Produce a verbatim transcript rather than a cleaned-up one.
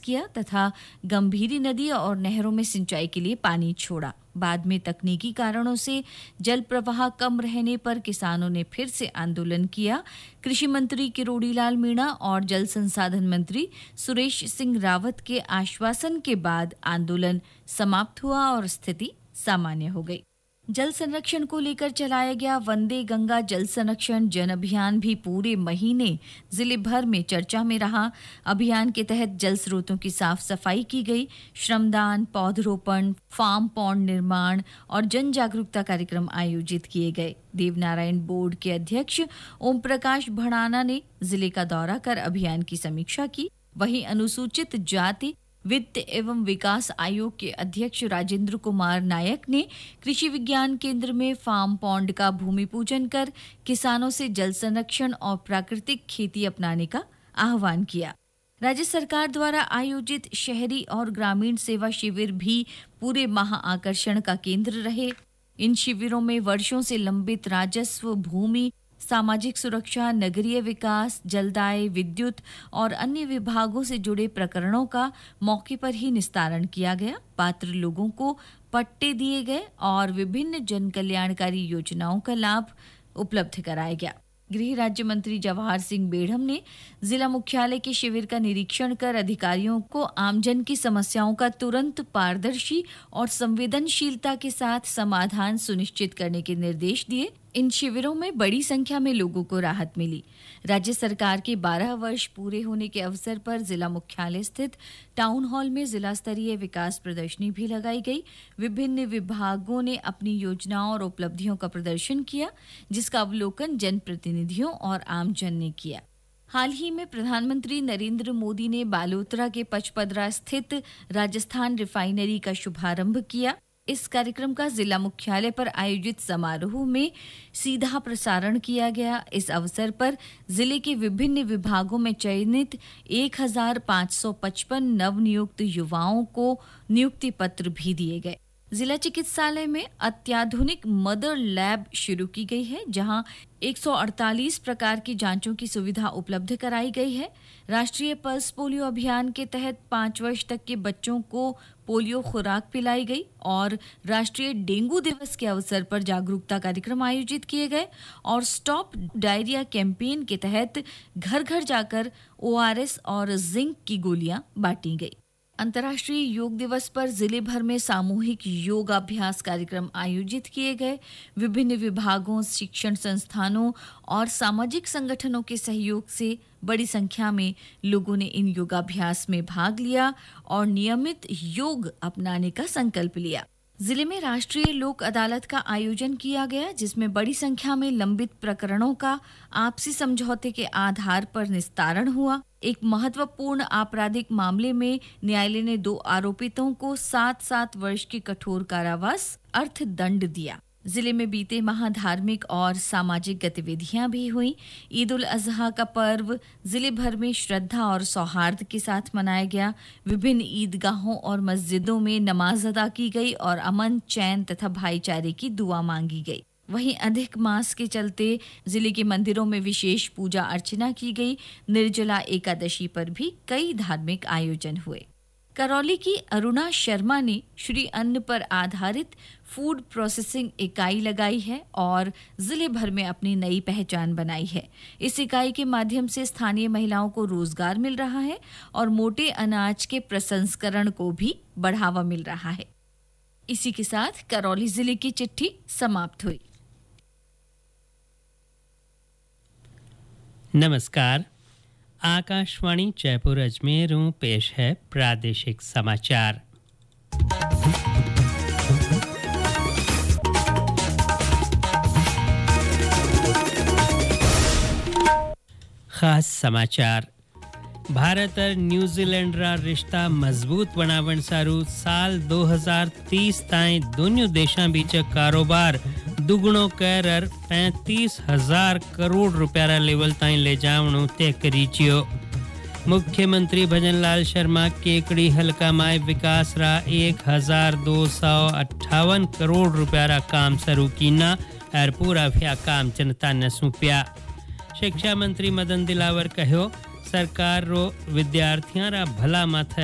किया तथा गंभीरी नदी और नहरों में सिंचाई के लिए पानी छोड़ा। बाद में तकनीकी कारणों से जल प्रवाह कम रहने पर किसानों ने फिर से आंदोलन किया। कृषि मंत्री किरोड़ी लाल मीणा और जल संसाधन मंत्री सुरेश सिंह रावत के आश्वासन के बाद आंदोलन समाप्त हुआ और स्थिति सामान्य हो गई। जल संरक्षण को लेकर चलाया गया वंदे गंगा जल संरक्षण जन अभियान भी पूरे महीने जिले भर में चर्चा में रहा। अभियान के तहत जल स्रोतों की साफ सफाई की गई। श्रमदान, पौधरोपण, फार्म पॉन्ड निर्माण और जन जागरूकता कार्यक्रम आयोजित किए गए। देवनारायण बोर्ड के अध्यक्ष ओम प्रकाश भड़ाना ने जिले का दौरा कर अभियान की समीक्षा की। वहीं अनुसूचित जाति वित्त एवं विकास आयोग के अध्यक्ष राजेंद्र कुमार नायक ने कृषि विज्ञान केंद्र में फार्म पॉन्ड का भूमि पूजन कर किसानों से जल संरक्षण और प्राकृतिक खेती अपनाने का आह्वान किया। राज्य सरकार द्वारा आयोजित शहरी और ग्रामीण सेवा शिविर भी पूरे महाआकर्षण का केंद्र रहे। इन शिविरों में वर्षों से लंबित राजस्व, भूमि, सामाजिक सुरक्षा, नगरीय विकास, जलदाय, विद्युत और अन्य विभागों से जुड़े प्रकरणों का मौके पर ही निस्तारण किया गया। पात्र लोगों को पट्टे दिए गए और विभिन्न जन कल्याणकारी योजनाओं का लाभ उपलब्ध कराया गया। गृह राज्य मंत्री जवाहर सिंह बेढ़म ने जिला मुख्यालय के शिविर का निरीक्षण कर अधिकारियों को आमजन की समस्याओं का तुरंत, पारदर्शी और संवेदनशीलता के साथ समाधान सुनिश्चित करने के निर्देश दिए। इन शिविरों में बड़ी संख्या में लोगों को राहत मिली। राज्य सरकार के बारह वर्ष पूरे होने के अवसर पर जिला मुख्यालय स्थित टाउन हॉल में जिला स्तरीय विकास प्रदर्शनी भी लगाई गई। विभिन्न विभागों ने अपनी योजनाओं और उपलब्धियों का प्रदर्शन किया, जिसका अवलोकन जनप्रतिनिधियों और आमजन ने किया। हाल ही में प्रधानमंत्री नरेंद्र मोदी ने बालोतरा के पचपदरा स्थित राजस्थान रिफाइनरी का शुभारंभ किया। इस कार्यक्रम का जिला मुख्यालय पर आयोजित समारोह में सीधा प्रसारण किया गया। इस अवसर पर जिले के विभिन्न विभागों में चयनित एक हज़ार पाँच सौ पचपन नवनियुक्त युवाओं को नियुक्ति पत्र भी दिए गए। जिला चिकित्सालय में अत्याधुनिक मदर लैब शुरू की गई है, जहां एक सौ अड़तालीस प्रकार की जांचों की सुविधा उपलब्ध कराई गई है। राष्ट्रीय पल्स पोलियो अभियान के तहत पाँच वर्ष तक के बच्चों को पोलियो खुराक पिलाई गई और राष्ट्रीय डेंगू दिवस के अवसर पर जागरूकता कार्यक्रम आयोजित किए गए और स्टॉप डायरिया कैंपेन के तहत घर घर जाकर ओ आर एस और जिंक की गोलियां बांटी गई। अंतर्राष्ट्रीय योग दिवस पर जिले भर में सामूहिक योगाभ्यास कार्यक्रम आयोजित किए गए। विभिन्न विभागों, शिक्षण संस्थानों और सामाजिक संगठनों के सहयोग से बड़ी संख्या में लोगों ने इन योगाभ्यास में भाग लिया और नियमित योग अपनाने का संकल्प लिया। जिले में राष्ट्रीय लोक अदालत का आयोजन किया गया, जिसमें बड़ी संख्या में लंबित प्रकरणों का आपसी समझौते के आधार पर निस्तारण हुआ। एक महत्वपूर्ण आपराधिक मामले में न्यायालय ने दो आरोपितों को सात सात वर्ष के कठोर कारावास अर्थदंड दिया। जिले में बीते माह धार्मिक और सामाजिक गतिविधियां भी हुई। ईद उल अजहा का पर्व जिले भर में श्रद्धा और सौहार्द के साथ मनाया गया। विभिन्न ईदगाहों और मस्जिदों में नमाज अदा की गई और अमन, चैन तथा भाईचारे की दुआ मांगी गई। वहीं अधिक मास के चलते जिले के मंदिरों में विशेष पूजा अर्चना की गई। निर्जला एकादशी पर भी कई धार्मिक आयोजन हुए। करौली की अरुणा शर्मा ने श्री अन्न पर आधारित फूड प्रोसेसिंग इकाई लगाई है और जिले भर में अपनी नई पहचान बनाई है। इस इकाई के माध्यम से स्थानीय महिलाओं को रोजगार मिल रहा है और मोटे अनाज के प्रसंस्करण को भी बढ़ावा मिल रहा है। इसी के साथ करौली जिले की चिट्ठी समाप्त हुई। नमस्कार, आकाशवाणी जयपुर अजमेर पेश है प्रादेशिक समाचार। खास समाचार। भारत और न्यूजीलैंड रा रिश्ता मजबूत बनावण सारू साल दो हज़ार तीस ताईं दोनों देशां बीच कारोबार दुगणो कर पैंतीस हजार करोड़ रुपया लेवल ताईं ले जावणो तय करी छियो। मुख्यमंत्री भजनलाल शर्मा केकड़ी हल्का माय विकास रा एक हजार दो सौ अट्ठावन करोड़ रुपया रा काम शुरू कीना और पूरा भया काम जनता ने सौंप्या। शिक्षा मंत्री मदन दिलावर कहो, सरकार रो विद्यार्थियां रा भला माथे